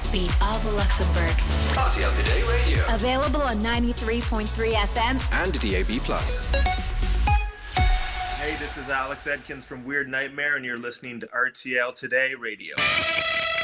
heartbeat of Luxembourg. RTL Today Radio. Available on 93.3 FM and DAB+. Hey, this is Alex Edkins from Weird Nightmare, and you're listening to RTL Today Radio.